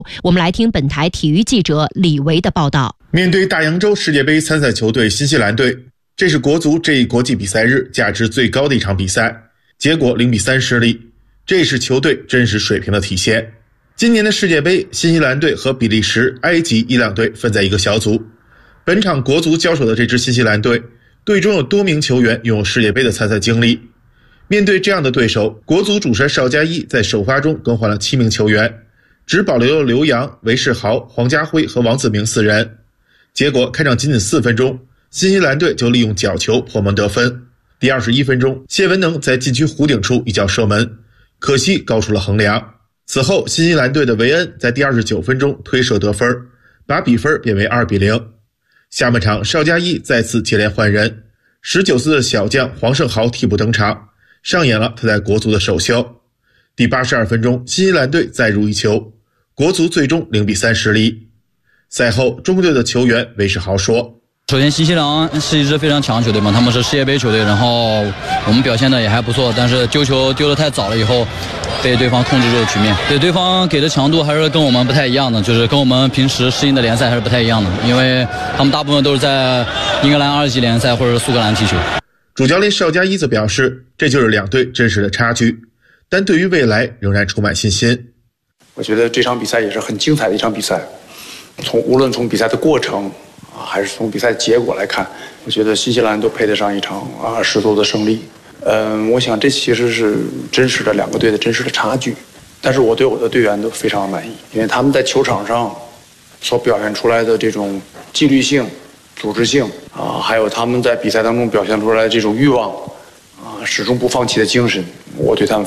我们来听本台体育记者李维的报道。 面对大洋洲世界杯参赛球队新西兰队，这是国足这一国际比赛日价值最高的一场比赛，结果0比3失利，这也是球队真实水平的体现。今年的世界杯，新西兰队和比利时、埃及、伊朗队分在一个小组。本场国足交手的这支新西兰队，队中有多名球员拥有世界杯的参赛经历。面对这样的对手，国足主帅邵佳一在首发中更换了7名球员，只保留了刘洋、韦世豪、黄家辉和王子明4人。结果开场仅仅4分钟，新西兰队就利用角球破门得分。第21分钟，谢文能在禁区弧顶处一脚射门，可惜高出了横梁。此后，新西兰队的维恩在第29分钟推射得分，把比分变为2比0。下半场，邵佳一再次接连换人，19岁的小将黄圣豪替补登场，上演了他在国足的首秀。第82分钟，新西兰队再入一球，国足最终0比3失利。赛后，中国队的球员韦世豪说：“ 首先，新西兰是一支非常强的球队嘛，他们是世界杯球队，然后我们表现的也还不错，但是丢球丢得太早了以后，被对方控制住了局面。对对方给的强度还是跟我们不太一样的，就是跟我们平时适应的联赛还是不太一样的，因为他们大部分都是在英格兰2级联赛或者苏格兰踢球。” 主教练邵佳一则表示，这就是两队真实的差距，但对于未来仍然充满信心。 我觉得这场比赛也是很精彩的一场比赛，无论从比赛的过程还是从比赛结果来看，我觉得新西兰都配得上一场十足的胜利。我想这其实是真实的两个队的真实的差距，但是我对我的队员都非常满意，因为他们在球场上所表现出来的这种纪律性、组织性还有他们在比赛当中表现出来的这种欲望始终不放弃的精神，我对他们